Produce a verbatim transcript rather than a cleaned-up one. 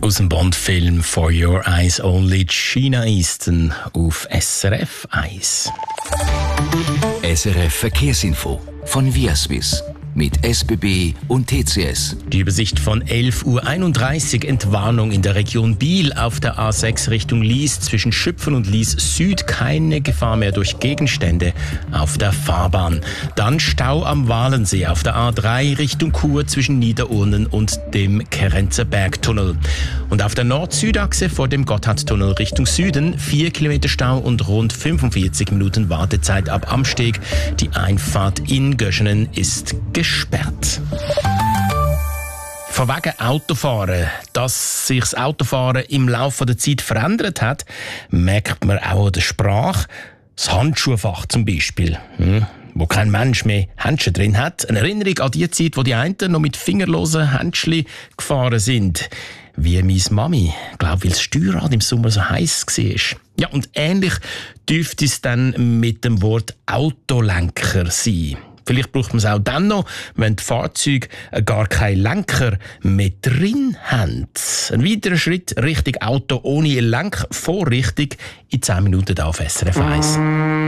Aus dem Bond-Film «For Your Eyes Only», China Easton auf S R F eins. S R F Verkehrsinfo von Viaswiss mit S B B und T C S. Die Übersicht von elf Uhr einunddreißig, Entwarnung in der Region Biel auf der A sechs Richtung Lies zwischen Schüpfen und Lies Süd, keine Gefahr mehr durch Gegenstände auf der Fahrbahn. Dann Stau am Walensee auf der A drei Richtung Chur zwischen Niederurnen und dem Kerenzer Bergtunnel. Und auf der Nord-Süd-Achse vor dem Gotthardtunnel Richtung Süden vier Kilometer Stau und rund fünfundvierzig Minuten Wartezeit ab Amsteg. Die Einfahrt in Göschenen ist gesperrt. Von wegen Autofahren. Dass sich das Autofahren im Laufe der Zeit verändert hat, merkt man auch an der Sprache. Das Handschuhfach zum Beispiel, hm, wo kein Mensch mehr Handschuhe drin hat. Eine Erinnerung an die Zeit, wo die einen noch mit fingerlosen Händchen gefahren sind. Wie meine Mami, glaube, weil das Steuerrad im Sommer so heiß war. Ja, und ähnlich dürfte es dann mit dem Wort Autolenker sein. Vielleicht braucht man es auch dann noch, wenn die Fahrzeuge gar keinen Lenker mehr drin haben. Ein weiterer Schritt Richtung Auto ohne Lenkvorrichtung in zehn Minuten hier auf S R F eins.